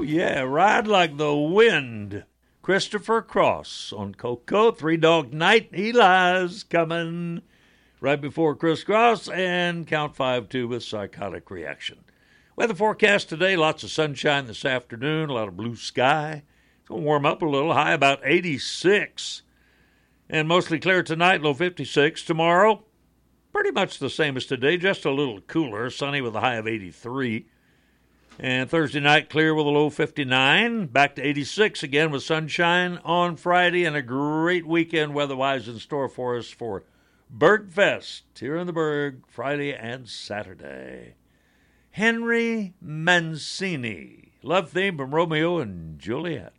yeah, Ride Like the Wind. Christopher Cross on Coco. Three Dog Night. Eli's coming right before Chris Cross, and Count 5-2 with Psychotic Reaction. Weather forecast today, lots of sunshine this afternoon, a lot of blue sky. It's going to warm up a little, high about 86. And mostly clear tonight, low 56. Tomorrow, pretty much the same as today, just a little cooler, sunny with a high of 83. And Thursday night, clear with a low 59. Back to 86 again with sunshine on Friday, and a great weekend weather-wise in store for us for Bergfest here in the Berg, Friday and Saturday. Henry Mancini, love theme from Romeo and Juliet.